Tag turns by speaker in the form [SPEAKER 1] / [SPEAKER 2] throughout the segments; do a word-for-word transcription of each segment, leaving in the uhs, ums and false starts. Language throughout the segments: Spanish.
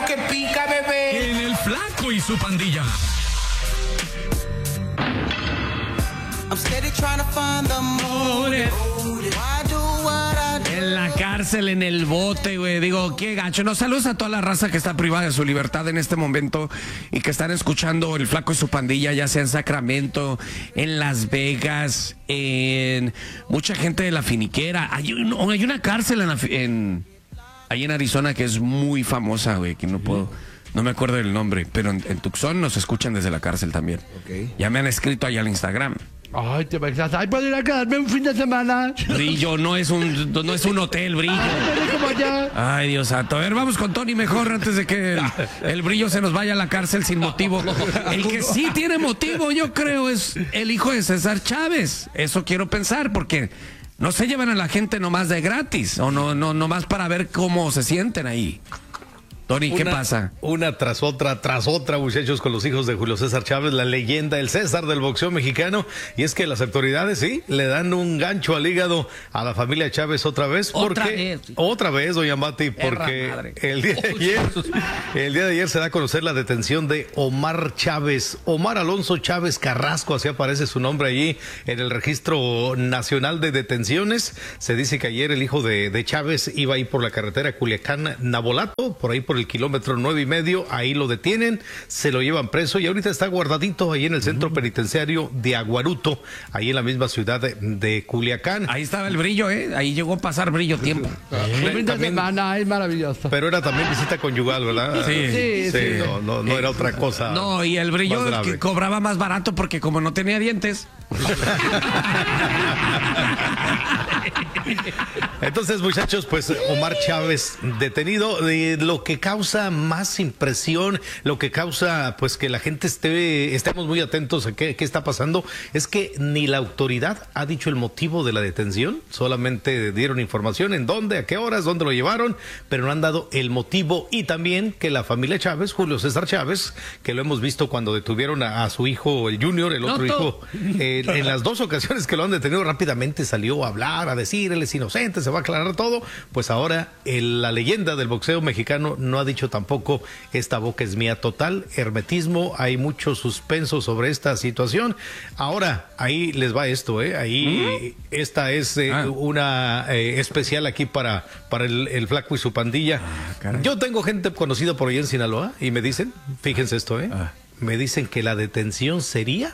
[SPEAKER 1] que pica, bebé.
[SPEAKER 2] En el Flaco y su pandilla.
[SPEAKER 3] I'm steady trying to find the motive. Why do what I do?
[SPEAKER 4] En la cárcel, en el bote, güey. Digo, qué gacho. No, saludos a toda la raza que está privada de su libertad en este momento y que están escuchando el Flaco y su pandilla, ya sea en Sacramento, en Las Vegas, en mucha gente de la finiquera. Hay, un, hay una cárcel en, la, en ahí en Arizona que es muy famosa, güey, que no puedo, no me acuerdo del nombre, pero en, en Tucson nos escuchan desde la cárcel también. Okay. Ya me han escrito allá al Instagram.
[SPEAKER 5] Ay, te vas a... Ay, ¿puedo ir a quedarme un fin de semana?
[SPEAKER 4] Brillo, no es un, no es un hotel, Brillo.
[SPEAKER 5] Ay, como allá.
[SPEAKER 4] Ay, Dios santo. A ver, vamos con Tony mejor antes de que el, el Brillo se nos vaya a la cárcel sin motivo. El que sí tiene motivo, yo creo, es el hijo de César Chávez. Eso quiero pensar, porque no se llevan a la gente nomás de gratis, o no, no, nomás para ver cómo se sienten ahí. Tony, ¿qué
[SPEAKER 6] una,
[SPEAKER 4] pasa?
[SPEAKER 6] Una tras otra, tras otra, muchachos, con los hijos de Julio César Chávez, la leyenda, el César del boxeo mexicano. Y es que las autoridades, sí, le dan un gancho al hígado a la familia Chávez otra vez.
[SPEAKER 4] Otra
[SPEAKER 6] porque,
[SPEAKER 4] vez.
[SPEAKER 6] Otra vez, doña Mati, porque el día, de ayer, el día de ayer se da a conocer la detención de Omar Chávez. Omar Alonso Chávez Carrasco, así aparece su nombre allí en el Registro Nacional de Detenciones. Se dice que ayer el hijo de, de Chávez iba ahí por la carretera Culiacán-Nabolato, por ahí por el kilómetro nueve y medio, ahí lo detienen, se lo llevan preso y ahorita está guardadito ahí en el centro uh-huh. penitenciario de Aguaruto, ahí en la misma ciudad de, de Culiacán.
[SPEAKER 4] Ahí estaba el Brillo, ¿eh? Ahí llegó a pasar Brillo tiempo.
[SPEAKER 5] El fin de semana es maravilloso.
[SPEAKER 6] Pero era también visita conyugal, ¿verdad?
[SPEAKER 4] Sí,
[SPEAKER 5] sí.
[SPEAKER 6] sí, sí. No, no, no era otra cosa.
[SPEAKER 4] No, y el Brillo que cobraba más barato porque como no tenía dientes.
[SPEAKER 6] Entonces, muchachos, pues Omar Chávez detenido. Eh, lo que causa más impresión, lo que causa pues que la gente esté, estemos muy atentos a qué, qué está pasando, es que ni la autoridad ha dicho el motivo de la detención, solamente dieron información en dónde, a qué horas, dónde lo llevaron, pero no han dado el motivo. Y también que la familia Chávez, Julio César Chávez, que lo hemos visto cuando detuvieron a, a su hijo, el Junior, el otro no, hijo, eh, en las dos ocasiones que lo han detenido, rápidamente salió a hablar, a decir, él es inocente, se va a aclarar todo. Pues ahora el, la leyenda del boxeo mexicano no ha dicho tampoco, esta boca es mía. Total hermetismo, hay mucho suspenso sobre esta situación. Ahora, ahí les va esto, ¿eh? Ahí, ¿Mm? esta es eh, ah. una eh, especial aquí para, para el, el Flaco y su pandilla. Ah, Yo tengo gente conocida por ahí en Sinaloa y me dicen, fíjense esto, ¿eh? Ah. Me dicen que la detención sería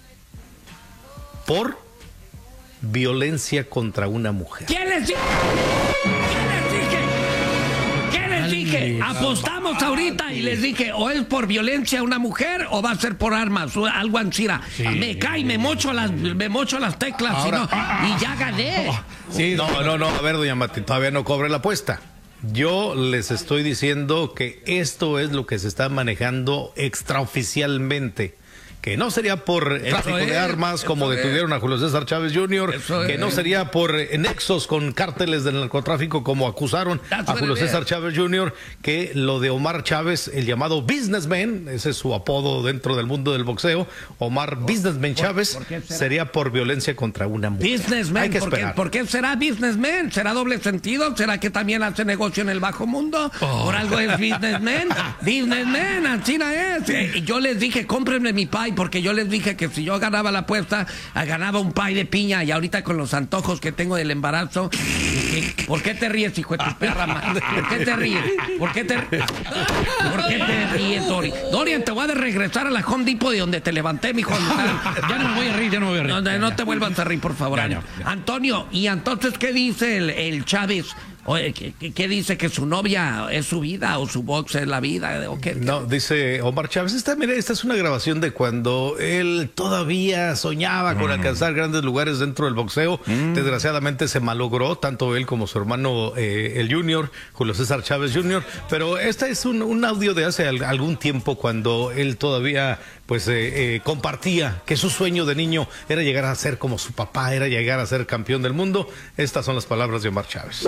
[SPEAKER 6] por violencia contra una mujer.
[SPEAKER 4] ¿Quién les dijo? ¿Quién les dije? ¿Qué les dije? Apostamos ahorita y les dije, o es por violencia a una mujer o va a ser por armas, o algo ansira. Sí. Me cae, me mocho las, me mocho las teclas. Ahora, y, no, y ya gané.
[SPEAKER 6] Sí, no, no, no, a ver, doña Mati, todavía no cobre la apuesta. Yo les estoy diciendo que esto es lo que se está manejando extraoficialmente. Que no sería por eso tráfico es, de armas como detuvieron es. a Julio César Chávez junior, eso que es. no sería por nexos con cárteles del narcotráfico como acusaron That's a Julio César Chávez junior, que lo de Omar Chávez, el llamado businessman, ese es su apodo dentro del mundo del boxeo, Omar ¿Por, Businessman por, Chávez, ¿por sería por violencia contra una mujer.
[SPEAKER 4] Businessman, Hay que ¿por, qué, ¿por qué será businessman? ¿Será doble sentido? ¿Será que también hace negocio en el bajo mundo? Oh. ¿Por algo es businessman? Businessman, China es. Y yo les dije, cómprenme mi pie, porque yo les dije que si yo ganaba la apuesta, ganaba un pie de piña, y ahorita con los antojos que tengo del embarazo. ¿Por qué te ríes, hijo de tu perra madre? ¿Por qué te ríes? ¿Por qué te, ¿Por qué te ríes, Dorian? Dorian, te voy a regresar a la Home Depot de donde te levanté, mijo.
[SPEAKER 5] Ya no me voy a reír, ya no me voy a reír.
[SPEAKER 4] No, no te vuelvas a reír, por favor. Ya, ya, ya. Antonio, ¿y entonces qué dice el, el Chávez? Oye, ¿qué, ¿qué dice? ¿Que su novia es su vida o su box es la vida? ¿O qué?
[SPEAKER 6] No, dice Omar Chávez, esta, mira, esta es una grabación de cuando él todavía soñaba mm. con alcanzar grandes lugares dentro del boxeo. Mm. Desgraciadamente se malogró, tanto él como su hermano eh, el Junior, Julio César Chávez junior Pero este es un, un audio de hace algún tiempo cuando él todavía pues eh, eh, compartía que su sueño de niño era llegar a ser como su papá, era llegar a ser campeón del mundo. Estas son las palabras de Omar Chávez.
[SPEAKER 7] El boxeo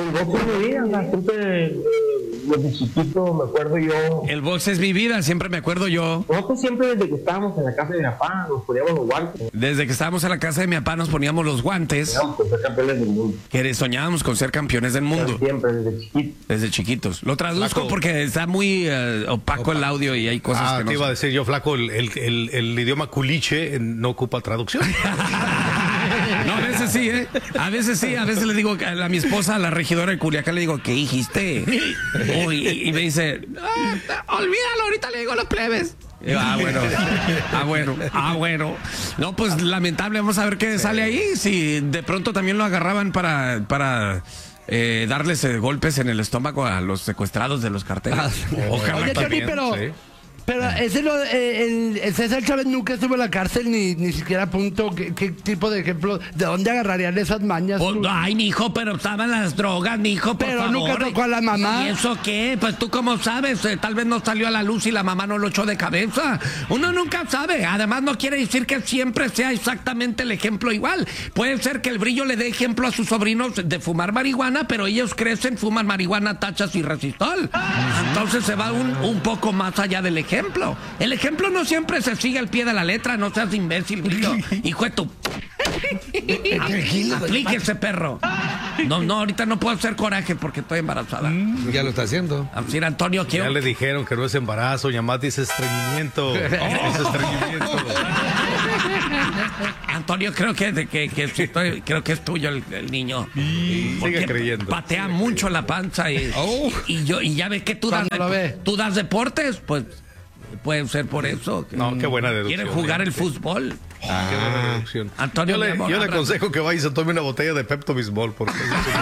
[SPEAKER 1] mi vida, o sea, siempre eh, desde chiquito me acuerdo yo.
[SPEAKER 4] El box es mi vida, siempre me acuerdo yo.
[SPEAKER 1] Nosotros siempre desde que estábamos en la casa de mi papá nos poníamos los guantes.
[SPEAKER 4] Desde que estábamos en la casa de mi papá nos poníamos los guantes.
[SPEAKER 1] Soñábamos con ser campeones del mundo.
[SPEAKER 4] Que soñábamos con ser campeones del mundo.
[SPEAKER 1] Siempre, desde chiquitos.
[SPEAKER 4] Desde chiquitos. Lo traduzco
[SPEAKER 6] Flaco.
[SPEAKER 4] porque está muy uh, opaco el audio y hay cosas
[SPEAKER 6] Ah,
[SPEAKER 4] que no
[SPEAKER 6] te iba a
[SPEAKER 4] sé.
[SPEAKER 6] decir yo, Flaco, el, el, el, el idioma culiche no ocupa traducción.
[SPEAKER 4] No, a veces sí, ¿eh? A veces sí, a veces le digo a, la, a mi esposa, a la regidora de Culiacán, le digo, ¿qué dijiste? Uy, y, y me dice, ah, olvídalo, ahorita le digo a los plebes. Y yo, ah, bueno, ah, bueno, ah, bueno. No, pues lamentable, vamos a ver qué sale ahí. Si de pronto también lo agarraban para, para eh, darles eh, golpes en el estómago a los secuestrados de los carteles.
[SPEAKER 6] Ojalá
[SPEAKER 5] Oye, Tony,
[SPEAKER 6] también,
[SPEAKER 5] pero...
[SPEAKER 6] sí.
[SPEAKER 5] Pero ese lo, eh, el, el César Chávez nunca estuvo en la cárcel ni, ni siquiera apuntó qué, qué tipo de ejemplo, de dónde agarrarían esas mañas.
[SPEAKER 4] Oh,
[SPEAKER 5] tú?
[SPEAKER 4] ay, mijo, pero estaban las drogas, mijo, por
[SPEAKER 5] Pero
[SPEAKER 4] favor.
[SPEAKER 5] nunca tocó a la mamá.
[SPEAKER 4] ¿Y eso qué? Pues tú cómo sabes, Eh, tal vez no salió a la luz y la mamá no lo echó de cabeza. Uno nunca sabe. Además no quiere decir que siempre sea exactamente el ejemplo igual. Puede ser que el Brillo le dé ejemplo a sus sobrinos de fumar marihuana, pero ellos crecen, fuman marihuana, tachas y resistol. Entonces se va un, un poco más allá del ejemplo. El ejemplo no siempre se sigue al pie de la letra, no seas imbécil, Brillo. Hijo de tu... Aplíquese, perro. No, no, ahorita no puedo hacer coraje porque estoy embarazada.
[SPEAKER 7] Ya lo está haciendo.
[SPEAKER 4] Así, Antonio, quiero...
[SPEAKER 6] Ya le dijeron que no es embarazo, Yamat dice estreñimiento. Es estreñimiento.
[SPEAKER 4] Antonio, creo que, de que, que sí estoy- creo que es tuyo el, el niño. Porque
[SPEAKER 6] Sigue creyendo.
[SPEAKER 4] Patea mucho la panza y,
[SPEAKER 7] Oh.
[SPEAKER 4] y yo y ya ves que tú das,
[SPEAKER 5] Cuando lo ve.
[SPEAKER 4] tú das deportes, pues puede ser por eso. que
[SPEAKER 6] No, qué buena deducción.
[SPEAKER 4] Quiere jugar
[SPEAKER 6] ¿eh?
[SPEAKER 4] el fútbol.
[SPEAKER 6] Qué buena deducción.
[SPEAKER 4] Antonio,
[SPEAKER 6] yo
[SPEAKER 4] mi
[SPEAKER 6] le,
[SPEAKER 4] amor,
[SPEAKER 6] yo le
[SPEAKER 4] abrazo.
[SPEAKER 6] aconsejo que vaya y se tome una botella de Pepto Bismol porque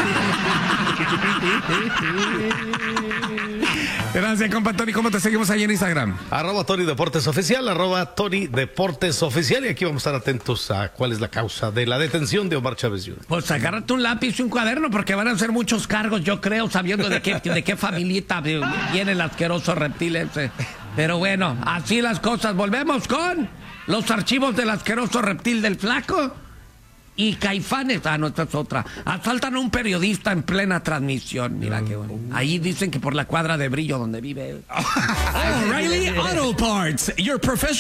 [SPEAKER 4] Gracias, compa Tony. ¿Cómo te seguimos ahí en Instagram?
[SPEAKER 6] arroba Tony Deportes Oficial, arroba Tony Deportes Oficial, y aquí vamos a estar atentos a cuál es la causa de la detención de Omar Chávez junior
[SPEAKER 4] Pues agárrate un lápiz y un cuaderno porque van a ser muchos cargos, yo creo, sabiendo de qué, de qué familita viene el asqueroso reptil ese. Pero bueno, así las cosas. Volvemos con los archivos del asqueroso reptil del Flaco y Caifanes. Ah, no, esta es otra. Asaltan a un periodista en plena transmisión. Mira qué bueno. Ahí dicen que por la cuadra de Brillo donde vive él.
[SPEAKER 2] O'Reilly Auto Parts, your professional